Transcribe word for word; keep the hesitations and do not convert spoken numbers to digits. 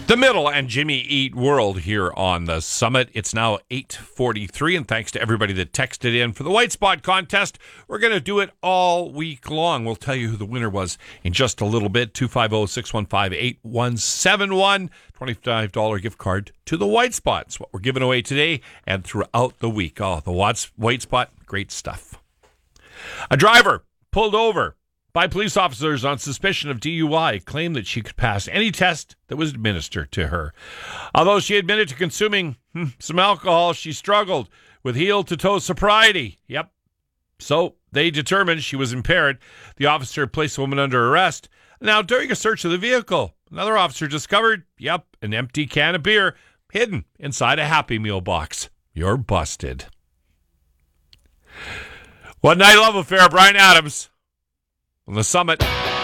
The Middle and Jimmy Eat World here on the Summit. It's now eight forty-three, and thanks to everybody that texted in for the White Spot contest. We're going to do it all week long. We'll tell you who the winner was in just a little bit. two five zero, six one five, eight one seven one. twenty-five dollars gift card to the White Spot. It's what we're giving away today and throughout the week. Oh, the White Spot, great stuff. A driver pulled over by police officers on suspicion of D U I claimed that she could pass any test that was administered to her. Although she admitted to consuming hmm, some alcohol, she struggled with heel-to-toe sobriety. Yep. So they determined she was impaired. The officer placed the woman under arrest. Now, during a search of the vehicle, another officer discovered, yep, an empty can of beer hidden inside a Happy Meal box. You're busted. What Night Love Affair, Bryan Adams on the Summit.